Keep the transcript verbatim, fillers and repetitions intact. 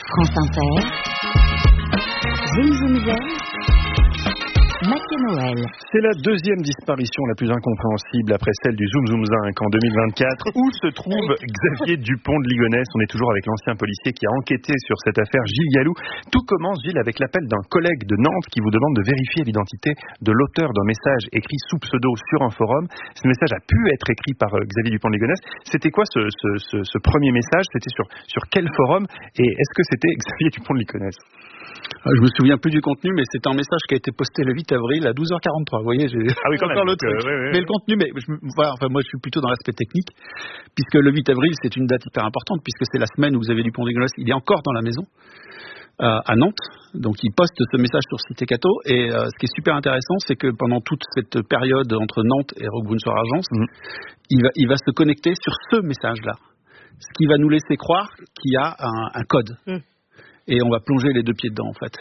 France Inter, Zoom Zoom Zen, Mathieu Noël. C'est la deuxième disparition la plus incompréhensible après celle du Zoom Zoom Zinc en deux mille vingt-quatre. Où se trouve Xavier Dupont de Ligonnès? On est toujours avec l'ancien policier qui a enquêté sur cette affaire, Gilles Gallou. Tout commence, Gilles, avec l'appel d'un collègue de Nantes qui vous demande de vérifier l'identité de l'auteur d'un message écrit sous pseudo sur un forum. Ce message a pu être écrit par Xavier Dupont de Ligonnès. C'était quoi ce, ce, ce, ce premier message? C'était sur, sur quel forum? Et est-ce que c'était Xavier Dupont de Ligonnès? Je me souviens plus du contenu, mais c'est un message qui a été posté le huit avril à douze heures quarante-trois. Vous voyez, j'ai ah oui, quand encore même, le truc. Euh, ouais, ouais. Mais le contenu, mais je, voilà, enfin, moi je suis plutôt dans l'aspect technique, puisque le huit avril c'est une date hyper importante, puisque c'est la semaine où Xavier Dupont de Ligonnès, il est encore dans la maison euh, à Nantes, donc il poste ce message sur Cité Cato. Et euh, ce qui est super intéressant, c'est que pendant toute cette période entre Nantes et Roquebrune-sur-Argence, mmh. il va, il va se connecter sur ce message-là, ce qui va nous laisser croire qu'il y a un, un code. Mmh. Et on va plonger les deux pieds dedans, en fait.